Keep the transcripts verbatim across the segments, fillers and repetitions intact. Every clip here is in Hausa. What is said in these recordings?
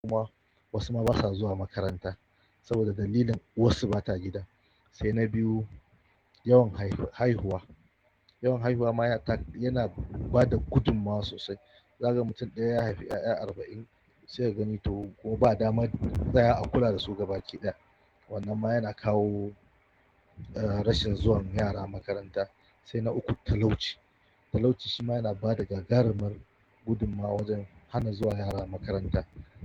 kuma wasu ma ba sa zuwa makaranta saboda dalilin uwarsu ba ta gida. Sai na biyu, yawan haihuwa. Yawan haihuwa ma yana ba da gudunmawa sosai. Za ka ga mutum ɗaya ya haifi 'ya'ya arba'in, sai ka gani to kuma ba damar tsayawa a kula da su gabaki ɗaya. Wannan ma yana kawo rashin zuwan yara makaranta. Sai na uku, talauci. Talauci shi ma yana ba da gagarumar gudunmawa wajen hana zuwa yara makaranta.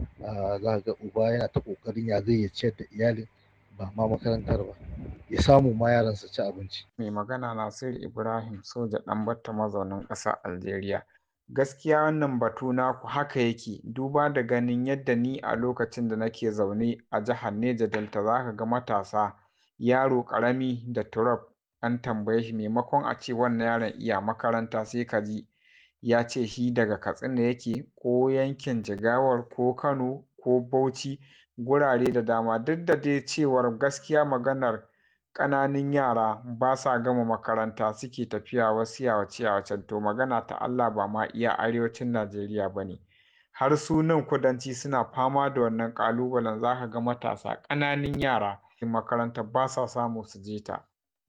Za ka ga uba yana ta ƙoƙarin ya zai ya ciyar da iyalin, ba ma makarantar ba, ya samu ma yaran su ci abinci. Mai magana Nasiru Ibrahim Soja Ɗanbatta, mazaunin ƙasar Aljeriya. Gaskiya wannan batu naku haka yake, duba da ganin yadda ni a lokacin da nake zaune a jihar Neja Delta za ka ga matasa, yaro ƙarami da turaf an tambaye shi, maimakon a ce wannan yaron iya makaranta, sai ka ji ya ce shi daga Katsina yake, ko yankin Jigawar, ko Kano, ko Bauchi, gurare da dama. Duk da dai cewar gaskiya maganar ƙananun yara ba sa gama makaranta suke tafiya wasu yawace-yawacen, to magana ta Allah ba ma iya arewacin Najeriya ba ne, har su nan kudanci suna fama da wannan ƙalubalen. Za ka ga matasa ƙananun yara makaranta ba sa samu su je ta.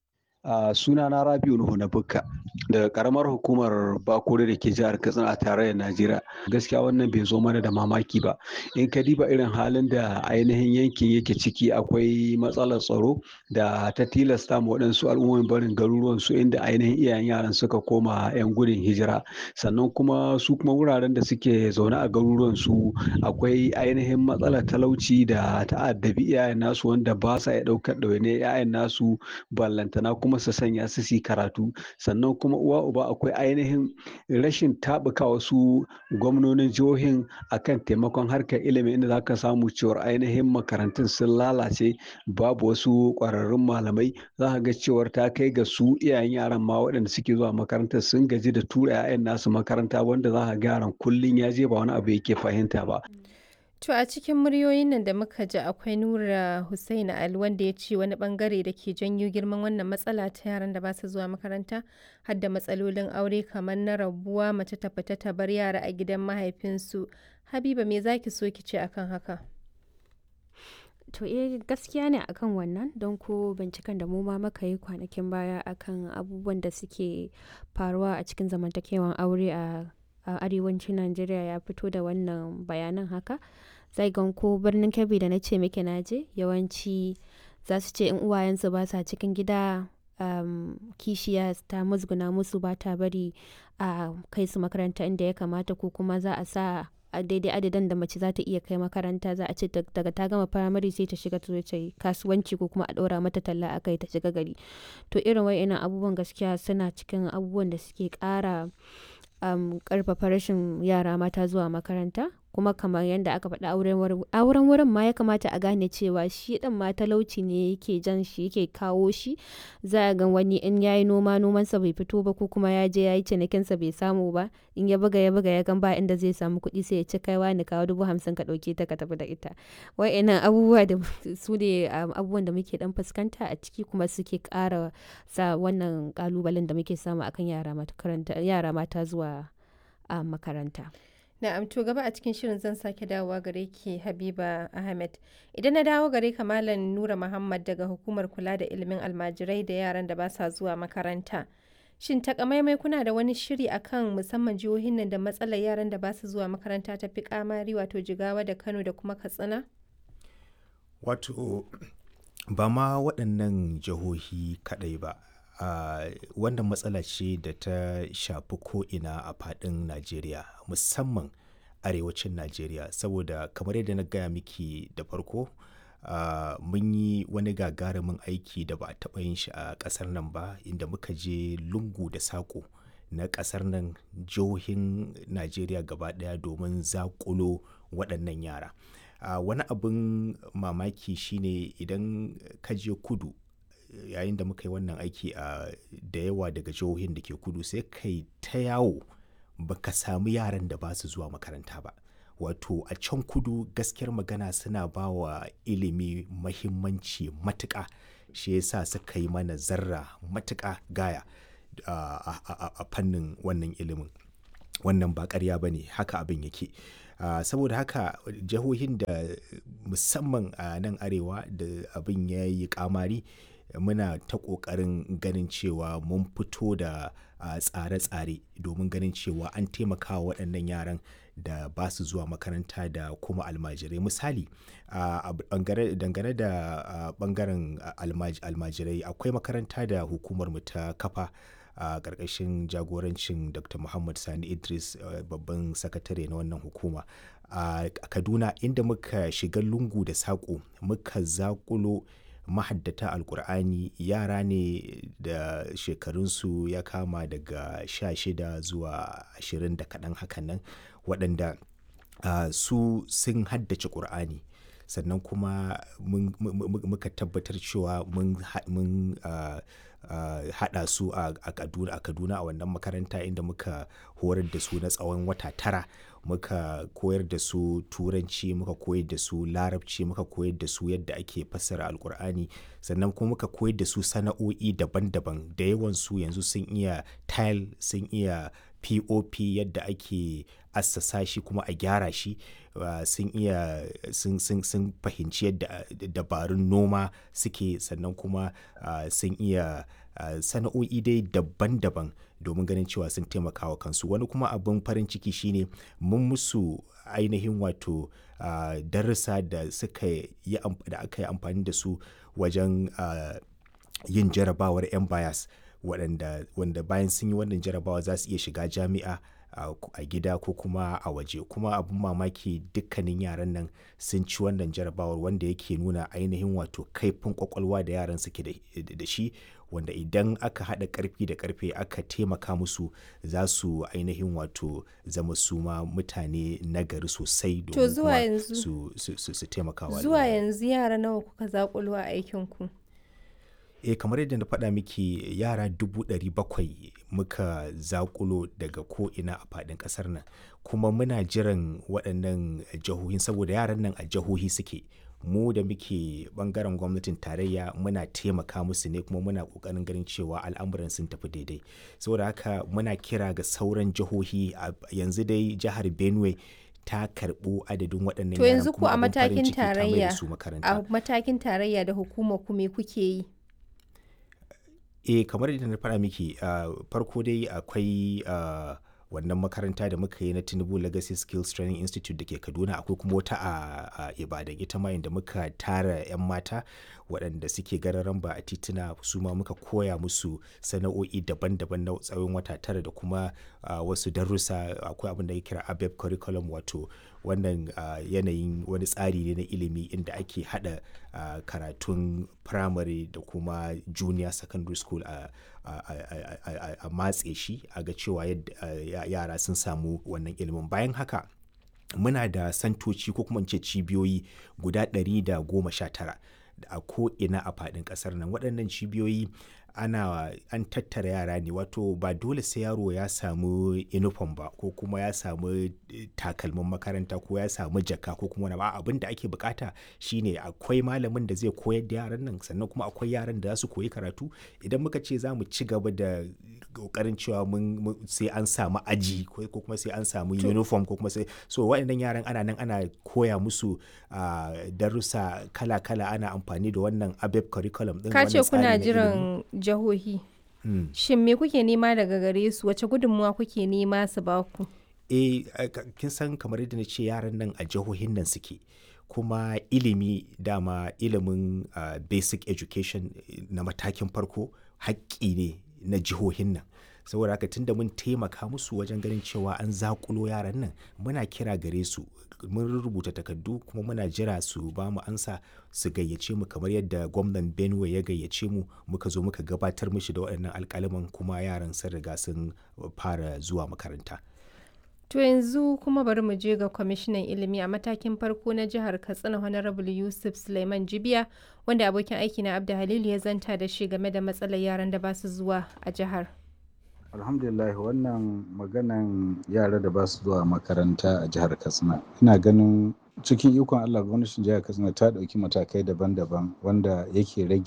Uh, sunana Rabiu Nuhu na Bukka daga karamar hukumar Bakure da ke jihar Katsina a tarayyar Najeriya. Gaskiya wannan bai zo mana da mamaki ba. In ka diba irin halin da ainihin yankin yake ciki, akwai matsalar tsaro da ta tilasta ma waɗansu al'ummomin barin garuruwan su, inda ainihin iyayen yaran suka koma 'yan gudun hijira. Sannan kuma su kuma wuraren da suke zaune a garuruwan su, akwai ainihin matsalar talauci da ta'addabi iyayen nasu, wanda ba sa iya ɗaukar ɗawainiyar 'ya'yan nasu, ballantana kuma su sanya su yi karatu. Sannan kuma uwa uba akwai ainihin rashin taɓuka wasu gwamnonin jihohin akan taimakon harkar ilimi, inda za ka samu cewar ainihin makarantun sun lalace, babu wasu ƙwararrun malamai. Za ka ga cewar ta kai ga su iyayen yaran ma waɗanda suke zuwa makarantar sun gaji da tura 'ya'yan nasu makaranta, wanda za ka ga yaran kullum ya je ba wani abu yake fahimta ba. To a cikin muryoyin nan da muka ji akwai Nura Hussaini Ali, wanda ya ce wani bangare da ke janyo girman wannan matsala ta yaran da ba su zuwa makaranta har da matsalolin aure, kamar na rabuwa, mace ta fita ta bar yara a gidan mahaifinsu. Habiba, me zaki so ki ce akan haka? To eh, gaskiya ne akan wannan, don ko binciken da mu ma muka yi kwanakin baya akan abubuwan da suke faruwa a cikin zamantakewan aure a a arewacin Najeriya ya fito da wannan bayanan haka. Zai gan ko birnin Kebbi da na ce muke naje, yawanci za su ce in uwayensu ba sa cikin gida, um, kishiya ta musguna musu, ba ta bari a kai su makaranta inda ya kamata, ko kuma za a sa a daidai adadin da mace za ta iya kai makaranta. Za a ce daga ta gama firamare sai ta shiga ta yi kasuwanci, ko kuma a ɗora mata talla a kai ta shiga gari. To irin wa'innan abubuwan gaskiya suna cikin abubuwan da suke ƙara um, ƙarfafa rashin yara mata zuwa makaranta. Kuma kamar yadda aka faɗa, auren wurin ma ya kamata a gane cewa shi ɗin ma talauci ne yake jan shi, yake kawo shi. Za a ga wani in ya yi noma, nomansa bai fito ba, ko kuma ya je ya yi cinikinsa bai samu ba, in ya buga ya buga ya gan ba inda zai samu kuɗi, sai ya ci kaiwa ni kawo dubu hamsin ka ɗauke ta ka tafi da ita. Wa'innan abubuwa da su ne abubuwan da muke ɗan fuskanta a ciki, kuma suke ƙara sa wannan ƙalubalen da muke samu akan yara mata zuwa a makaranta. Na'am, to gaba a cikin shirin zan sake dawowa gare ki Habiba Ahmed. Idan na dawo gare ka Malam Nura Muhammad daga Hukumar Kula da Ilimin Almajirai da Yaran da ba sa zuwa makaranta. Shin takamaimai kuna da wani shiri akan musamman jihohin nan da matsalar yaran da ba su zuwa makaranta ta fi kamari, wato Jigawa da Kano da kuma Katsina? Wato ba ma waɗannan jihohi kaɗai ba. Uh, wannan matsala ce da ta shafi ko'ina a faɗin Najeriya, musamman arewacin Najeriya, saboda kamar yadda na gaya miki da farko, uh, mun yi wani gagarumin aiki da ba a taɓa yin shi a ƙasar nan ba, inda muka je lungu da saƙo na ƙasar nan, jihohin Najeriya gaba ɗaya, domin zaƙulo waɗannan yara. Uh, wani abin mamaki shine idan ka je kudu, yayin da muka yi wannan aiki a da yawa daga jihohin da ke kudu, sai kai ta yawo baka samu yaran da ba su zuwa makaranta ba. Wato a can kudu gaskiyar magana suna ba wa ilimi mahimmanci matuƙa, shi yasa suka yi mana zarra matuƙa gaya a fannin wannan ilimin. Wannan ba ƙarya ba ne, haka abin yake. Uh, saboda haka jihohin da musamman a nan arewa da abin ya yi kamari muna ta ƙoƙarin ganin cewa mun fito da uh, tsare-tsare domin ganin cewa an taimaka wa waɗannan yaran da ba su zuwa makaranta da kuma almajirai. Misali, uh, dangane da ɓangaren uh, almaj, almajirai akwai makaranta da hukumar mu ta kafa a uh, ƙarƙashin jagorancin Doctor Muhammad Sani Idris, uh, babban sakatare na wannan hukuma a uh, Kaduna, inda muka shiga lungu da saƙo muka zaƙulo mahaddata alkur'ani, yara ne da shekarunsu ya kama daga sha shida zuwa ashirin da kaɗan hakan nan, waɗanda uh, su sun haddace ƙur'ani, sannan kuma muka tabbatar cewa mun uh, uh, haɗa su a Kaduna a Kaduna a wannan makaranta, inda muka horar da su na tsawon wata tara. Muka koyar da su turanci, muka koyar da su larabci, muka koyar da su yadda ake fassara alkur'ani, sannan kuma muka koyar da su sana'o'i daban-daban. Da yawan su yanzu sun iya tile, sun iya P O P yadda ake assasa shi kuma a gyara shi, uh, sun iya sun, sun, sun fahimci yadda dabarun noma suke, sannan kuma uh, sun iya uh, sana'o'i dai daban-daban domin ganin cewa sun taimaka wa kansu. Wani kuma abin farin ciki shine mun musu ainihin wato uh, darussa da suka yi da aka yi amfani da su wajen uh, yin jarabawar M bias, waɗanda wanda bayan sun yi wannan jarabawa za su iya shiga jami'a uh, a gida ko kuma a waje. Kuma abin mamaki dukkanin yaran nan sun ci wannan jarabawar, wanda yake nuna ainihin wato kaifin kwakwalwa da yaran suke da shi, wanda idan aka haɗa ƙarfi da ƙarfe aka taimaka musu za su ainihin wato zama su ma mutane nagari sosai domin kuma su, su, su, su taimaka wa zuwa yanzu yara nawa kuka zaƙulo a aikinku? Eh, kamar yadda na faɗa miki, yara dubu ɗari bakwai muka zaƙulo daga ko'ina a faɗin ƙasar nan, kuma muna jiran waɗannan jihohin saboda yaran nan a jihohi suke. Mu da muke bangaren gwamnatin tarayya muna taimaka musu ne, kuma muna kokarin ganin cewa al'amuran sun tafi daidai. Saboda haka muna kira ga sauran jihohi. Yanzu dai jihar Benue ta karɓo adadin waɗannan yaran, kuma abin farin ciki ta mai da su makaranta. A matakin tarayya da hukumar ku me kuke yi? Eh, kamar yadda na faɗa miki, uh, farko dai akwai uh, wannan makaranta da muka yi na Tinubu Legacy Skills Training Institute da ke Kaduna. Akwai kuma wata a, a Ibadan ita ma, inda muka tara 'yan mata waɗanda suke gararan ba a tituna, su ma muka koya musu sana'o'i daban-daban na tsawon wata tara da kuma uh, wasu darussa. Akwai abin da ya kira A B E P curriculum, wato wannan uh, yanayin wani tsari ne na ilimi inda ake hada uh, karatun primary da kuma junior secondary school a uh, uh, uh, uh, uh, matse shi a ga cewa yadda uh, yara sun samu wannan ilimin. Bayan haka muna da santoci ko kuma ce cibiyoyi guda ɗari da goma sha tara a ko'ina a faɗin ƙasar nan. Waɗannan cibiyoyi ana an tattara yara ne, wato ba dole sai yaro ya samu uniform ba ko kuma ya samu takalmin makaranta ko ya samu jaka ko kuma wani ba. Abin da ake bukata shine akwai malamin da zai koyar da yaran nan, sannan kuma akwai yaran da za su koyi karatu. Idan muka ce za mu ci gaba da kokarin cewa mun sai an samu aji ko kuma sai an samu uniform ko kuma sai so waɗannan yaran ana nan ana koya musu uh, darussa kala-kala, ana amfani da wannan A B E P curriculum din. Ka ce kuna jiran jihohi. Hmm. Shin me kuke nema daga gare su? Wace gudunmuwa kuke nema su ba ku? Eh, kin san kamar yadda na ce yaran nan a jihohin nan suke, kuma ilimi dama ilimin uh, basic education na matakin farko haƙƙi ne na jihohin nan. Saboda haka tunda mun taimaka musu wajen ganin cewa an zakulo yaran nan, muna kira gare su, mun rubuta takardu kuma muna jira su ba mu ansa, su gayyace mu kamar yadda gwamnan Benue ya gayyace mu, muka zo muka gabatar mishi da waɗannan alƙaliman, kuma yaran sun riga sun fara zuwa makaranta. To yanzu kuma bari mu je ga kwamishinan ilimi a matakin farko na jihar Katsina, Honorable Yusuf Suleiman Jibiya, wanda abokin aiki na Abda Halilu ya zanta da shi game da matsalar yaran da ba su zuwa a jihar. Alhamdulillah, wannan maganan yara da ba su zuwa makaranta a jihar Katsina, ina ganin cikin ikon Allah gwamnatin jihar Katsina ta ɗauki matakai daban-daban wanda yake rage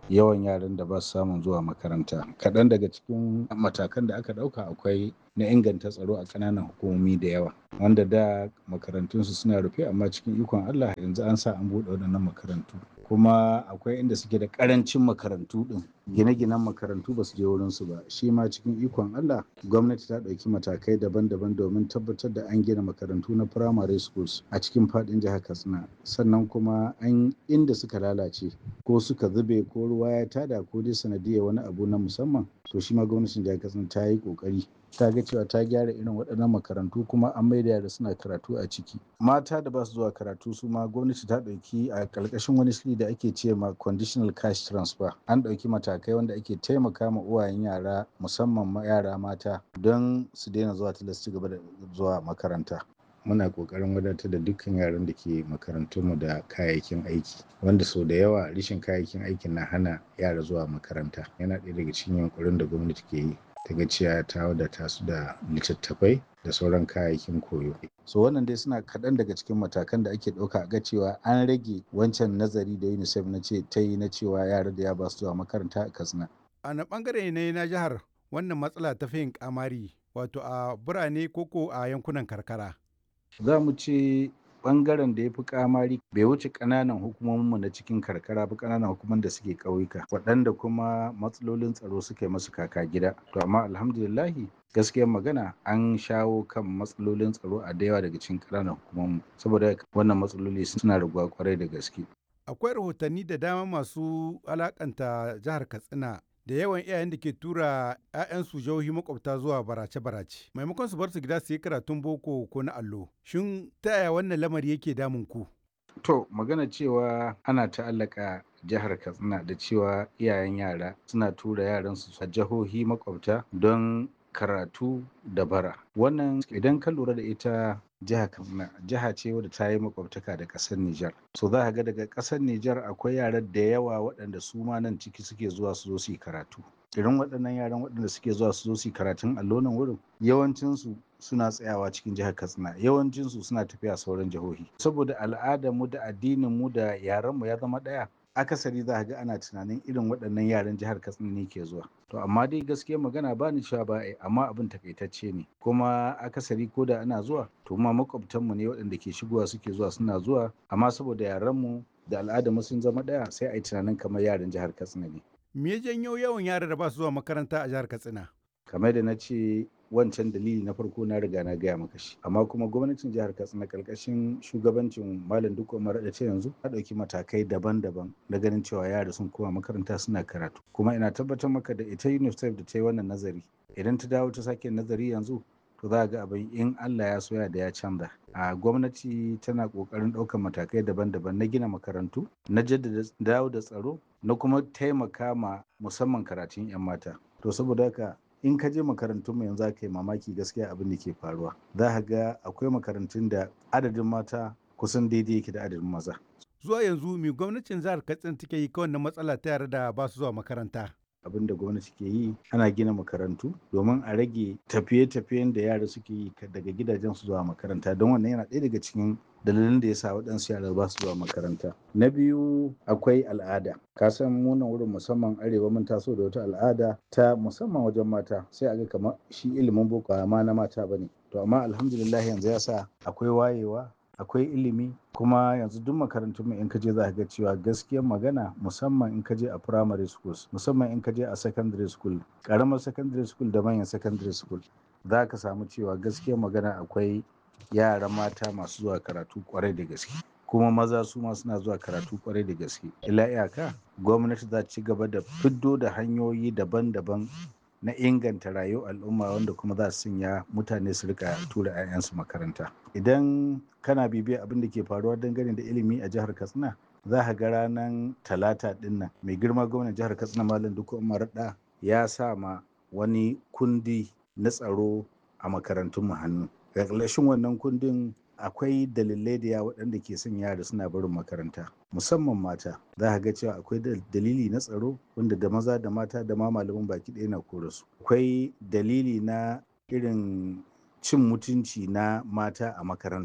yawan yaran da ba su samun zuwa makaranta. Kaɗan daga cikin matakan da aka ɗauka akwai na inganta tsaro a ƙananan hukumomi da yawa, wanda da makarantunsu suna rufe amma cikin ikon Allah yanzu an sa an buɗe waɗannan makarantu. Kuma akwai inda suke da ƙarancin makarantu ɗin, gine-ginen makarantu ba su je wurinsu ba. Shi ma cikin ikon Allah gwamnati ta ɗauki matakai daban-daban domin tabbatar da an gina makarantu na primary schools a cikin faɗin jihar Katsina. Sannan kuma an inda suka lalace ko suka zube ko ruwa ya tada ko dai sanadiyar wani abu na musamman, to shi ma gwamnatin jihar Katsina ta yi ƙoƙari ta ga cewa ta gyara irin waɗannan makarantu kuma an maida yara suna karatu a ciki. Mata da ba su zuwa karatu su ma gwamnati ta ɗauki a ƙarƙashin wani shiri da ake ce ma conditional cash transfer. An ɗauki matakai wanda ake taimaka ma uwayen yara musamman ma yara mata don su daina zuwa tilas ci gaba da zuwa makaranta. Muna ƙoƙarin wadatar da dukkan yaran da ke makarantunmu da kayayyakin aiki, wanda sau da yawa rashin kayayyakin aikin na hana yara zuwa makaranta. Yana ɗaya daga cikin yunƙurin da gwamnati ke yi ta ga cewa ta wadata su da littattafai da sauran kayayyakin koyo. So wannan dai suna kaɗan daga cikin matakan da ake ɗauka a ga cewa an rage wancan nazari da UNICEF na ce ta yi na cewa yara da ya ba su zuwa makaranta a Katsina. A na ɓangare ne na jihar wannan matsala ta fi yin ƙamari, wato a birane koko a yankunan karkara. Za mu ce ɓangaren da ya fi ƙamari bai wuce ƙananan hukumominmu na cikin karkara ba, ƙananan hukumomin da suke ƙauyuka waɗanda kuma matsalolin tsaro suka yi masu kaka gida. To amma alhamdulillahi gaskiyar magana an shawo kan matsalolin tsaro a da yawa daga cikin ƙananan hukumominmu, saboda wannan matsaloli suna raguwa kwarai da gaske. Akwai rahotanni da dama masu alakanta jihar Katsina da yawan iyayen da ke tura 'ya'yansu jihohi makwabta zuwa barace-barace maimakon su bar su gida su yi karatun boko ko na allo. Shin ta yaya wannan lamari yake damun ku? To magana cewa ana ta'allaka jihar Katsina da cewa iyayen yara suna tura yaransu a jihohi makwabta don karatu da bara. Wannan idan ka lura da ita jihar Katsina jiha ce wadda ta yi makwabtaka da ƙasar Nijar. So za ka ga daga ƙasar Nijar akwai yara da yawa waɗanda su ma nan ciki suke zuwa su zo su yi karatu. Irin waɗannan yaran waɗanda suke zuwa su zo su yi karatun allo nan wurin yawancinsu suna tsayawa cikin jihar Katsina, yawancinsu suna tafiya sauran jihohi. Saboda al'adarmu da addininmu da yarenmu ya zama ɗaya, akasari za ka ga ana tunanin irin waɗannan yaran jihar Katsina ne ke zuwa. To amma dai gaskiyar magana ba ni cewa ba ai, amma abin takaitacce ne. Kuma akasari ko da ana zuwa, to ma makwabtanmu ne waɗanda ke shigowa suke zuwa suna zuwa, amma saboda yarenmu da al'adarmu sun zama ɗaya sai a yi tunanin kamar yaran jihar Katsina ne. Me ya janyo yawan yara da ba su zuwa makaranta a jihar Katsina? Kamar da na ce wancan dalili na farko na riga na gaya maka shi, amma kuma gwamnatin jihar Katsina karkashin shugabancin Malam Dukko Umar da ce yanzu ta ɗauki matakai daban-daban na ganin cewa yara sun koma makaranta suna karatu. Kuma ina tabbatar maka da ita UNICEF da ta yi wannan nazari, idan ta dawo ta sake nazari yanzu to za a ga abin in Allah ya soya da ya canza. A gwamnati tana ƙoƙarin ɗaukar matakai daban-daban na gina makarantu, na jaddada dawo da tsaro, na kuma taimaka ma musamman karatun 'yan mata. To saboda haka in ka je makarantun mu yanzu za ka yi mamaki gaskiya abin da ke faruwa. Za ka ga akwai makarantun da adadin mata kusan daidai yake da adadin maza. Zuwa yanzu me gwamnatin jihar Katsina take yi kawai na matsala ta yara da ba su zuwa makaranta? Abin da gwamnati ke yi ana gina makarantu domin a rage tafiye-tafiyen da yara suke yi daga gidajen su zuwa makaranta, don wannan yana ɗaya daga cikin dalilin da ya sa waɗansu yara ba su zuwa makaranta. Na biyu akwai al'ada. Ka san mu nan wurin musamman arewa mun taso da wata al'ada ta musamman wajen mata, sai a ga kamar shi ilimin boko ba ma na mata bane. To amma alhamdulillah yanzu ya sa akwai wayewa, akwai ilimi, kuma yanzu duk makarantun mu in ka je za ka ga cewa gaskiyar magana musamman in ka je a primary schools, musamman in ka je a secondary school, karamar secondary school da manyan secondary school, za ka samu cewa gaskiyar magana akwai yara mata masu zuwa karatu kwarai da gaske, kuma maza su ma suna zuwa karatu kwarai da gaske. Ila iyaka gwamnati za ta ci gaba da fiddo da hanyoyi daban-daban na inganta rayuwar al'umma wanda kuma za su sanya mutane su rika tura 'ya'yansu makaranta. Idan kana bibiyar abin da ke faruwa dangane da ilimi a jihar Katsina, za ka ga ranar talata din nan mai girma gwamnan jihar Katsina Malam Dukko Umar Radda ya sa ma wani kundi na tsaro a makarantun mu hannu. Ƙarƙashin wannan kundin akwai dalilai da yawa waɗanda ke son yara suna barin makaranta, musamman mata. Za ka ga cewa akwai dalili na tsaro wanda da maza da mata da ma malaman baki ɗaya na kore su. Akwai dalili na irin cin mutunci na mata a makaranta.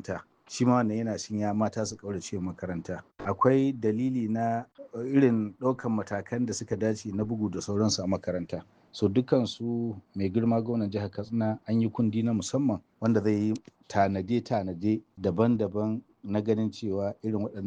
shi ma wannan yana sanya mata su ƙaurace makaranta. Akwai dalili na irin ɗaukan matakan da suka dace na bugu da sauransu a makaranta. So dukansu mai girma gwamnan jihar Katsina an yi kundi na musamman wanda zai yi tanade-tanade daban-daban na ganin cewa irin waɗannan